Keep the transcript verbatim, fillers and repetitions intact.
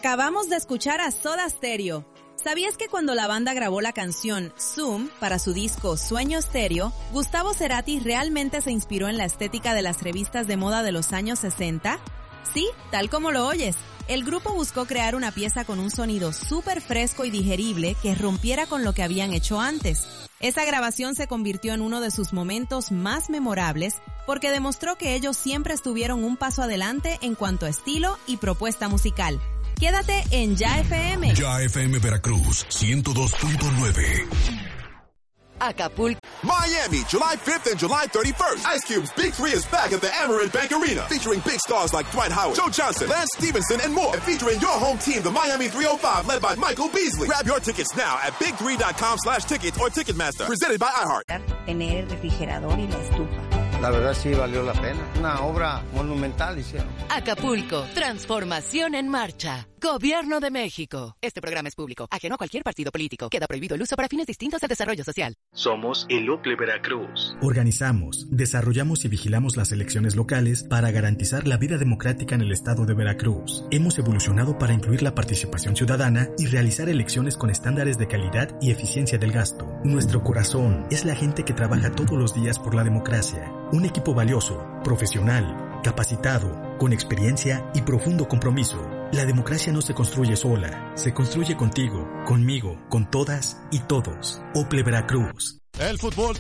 Acabamos de escuchar a Soda Stereo. ¿Sabías que cuando la banda grabó la canción Zoom para su disco Sueño Stereo, Gustavo Cerati realmente se inspiró en la estética de las revistas de moda de los años sesenta? Sí, tal como lo oyes. El grupo buscó crear una pieza con un sonido súper fresco y digerible que rompiera con lo que habían hecho antes. Esa grabación se convirtió en uno de sus momentos más memorables porque demostró que ellos siempre estuvieron un paso adelante en cuanto a estilo y propuesta musical. Quédate en Ya F M. Ya F M Veracruz, ciento dos punto nueve. Acapulco. Miami, July fifth and July thirty-first. Ice Cube's Big Three is back at the Amerant Bank Arena, featuring big stars like Dwight Howard, Joe Johnson, Lance Stevenson, and more. And featuring your home team, the Miami three oh five, led by Michael Beasley. Grab your tickets now at big three dot com slash tickets or Ticketmaster. Presented by iHeart. Tener el refrigerador y la estufa. La verdad sí valió la pena. Una obra monumental hicieron. Acapulco, transformación en marcha. Gobierno de México. Este programa es público, ajeno a cualquier partido político. Queda prohibido el uso para fines distintos de desarrollo social. Somos el O C L E Veracruz. Organizamos, desarrollamos y vigilamos las elecciones locales para garantizar la vida democrática en el estado de Veracruz. Hemos evolucionado para incluir la participación ciudadana y realizar elecciones con estándares de calidad y eficiencia del gasto. Nuestro corazón es la gente que trabaja todos los días por la democracia. Un equipo valioso, profesional, capacitado, con experiencia y profundo compromiso. La democracia no se construye sola, se construye contigo, conmigo, con todas y todos. O C L E Veracruz. El fútbol